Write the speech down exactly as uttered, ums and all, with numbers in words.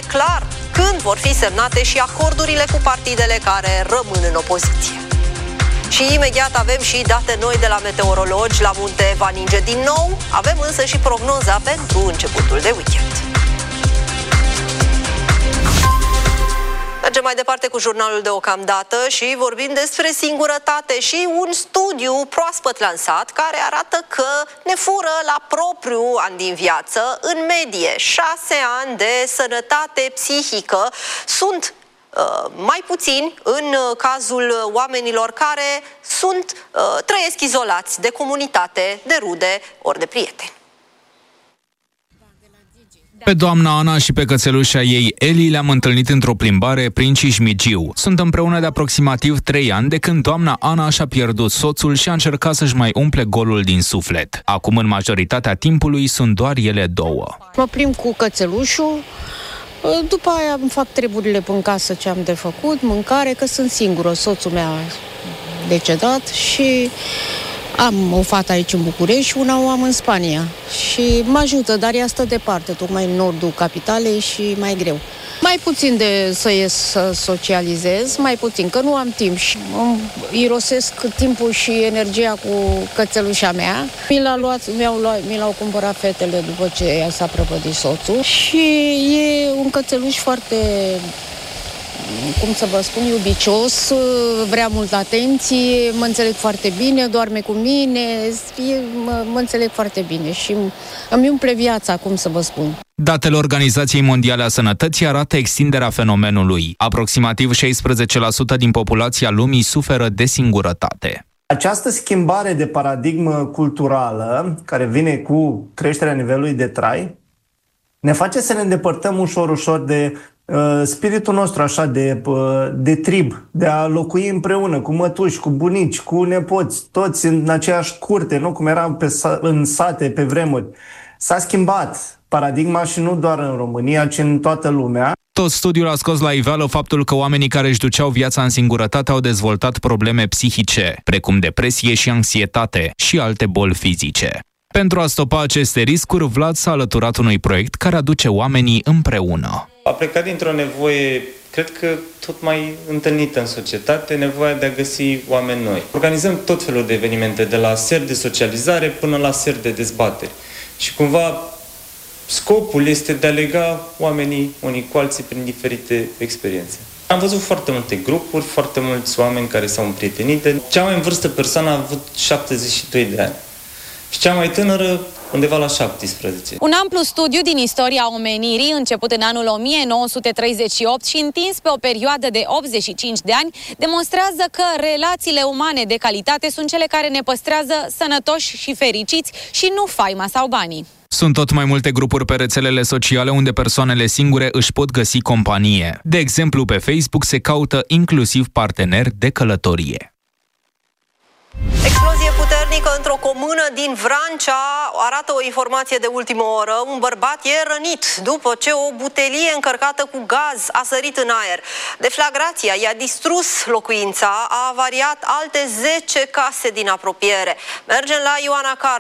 clar când vor fi semnate și acordurile cu partidele care rămân în opoziție. Și imediat avem și date noi de la meteorologi. La munte va ninge din nou. Avem însă și prognoza pentru începutul de weekend. Mergem mai departe cu jurnalul deocamdată și vorbim despre singurătate și un studiu proaspăt lansat care arată că ne fură la propriu an din viață, în medie, șase ani de sănătate psihică. Sunt uh, mai puțini în cazul oamenilor care sunt, uh, trăiesc izolați de comunitate, de rude ori de prieteni. Pe doamna Ana și pe cățelușa ei Eli le-am întâlnit într-o plimbare prin Cismigiu. Sunt împreună de aproximativ trei ani de când doamna Ana și-a pierdut soțul și a încercat să-și mai umple golul din suflet. Acum, în majoritatea timpului, sunt doar ele două. Mă plimb cu cățelușul, după aia îmi fac treburile în casă ce am de făcut, mâncare, că sunt singură, soțul meu a decedat și... Am o fată aici în București și una o am în Spania. Și mă ajută, dar ea stă departe, tocmai în nordul capitalei și mai greu. Mai puțin de să ies să socializez, mai puțin, că nu am timp și îmi irosesc timpul și energia cu cățelușa mea. Mi l-a luat, mi-au luat, mi l-au cumpărat fetele după ce ea s-a prăpădit soțul și e un cățeluș foarte... cum să vă spun, iubicios, vrea multă atenție, mă înțeleg foarte bine, doarme cu mine, mă, mă înțeleg foarte bine și îmi umple viața, cum să vă spun. Datele Organizației Mondiale a Sănătății arată extinderea fenomenului. Aproximativ șaisprezece la sută din populația lumii suferă de singurătate. Această schimbare de paradigmă culturală, care vine cu creșterea nivelului de trai, ne face să ne îndepărtăm ușor, ușor de uh, spiritul nostru așa de, uh, de trib, de a locui împreună cu mătuși, cu bunici, cu nepoți, toți în aceeași curte, nu cum eram pe, în sate pe vremuri. S-a schimbat paradigma și nu doar în România, ci în toată lumea. Tot studiul a scos la iveală faptul că oamenii care își duceau viața în singurătate au dezvoltat probleme psihice, precum depresie și anxietate și alte boli fizice. Pentru a stopa aceste riscuri, Vlad s-a alăturat unui proiect care aduce oamenii împreună. A plecat dintr-o nevoie, cred că tot mai întâlnită în societate, nevoia de a găsi oameni noi. Organizăm tot felul de evenimente, de la seri de socializare până la seri de dezbateri. Și cumva scopul este de a lega oamenii unii cu alții prin diferite experiențe. Am văzut foarte multe grupuri, foarte mulți oameni care s-au împrietenit. Cea mai în vârstă persoană a avut șaptezeci și doi de ani. Și cea mai tânără, undeva la șaptesprezece. Un amplu studiu din istoria omenirii, început în anul o mie nouă sute treizeci și opt și întins pe o perioadă de optzeci și cinci de ani, demonstrează că relațiile umane de calitate sunt cele care ne păstrează sănătoși și fericiți și nu faima sau banii. Sunt tot mai multe grupuri pe rețelele sociale unde persoanele singure își pot găsi companie. De exemplu, pe Facebook se caută inclusiv parteneri de călătorie. Explozie puternică într-o comună din Vrancea, arată o informație de ultimă oră. Un bărbat e rănit după ce o butelie încărcată cu gaz a sărit în aer. Deflagrația i-a distrus locuința, a avariat alte zece case din apropiere. Mergem la Ioana Car.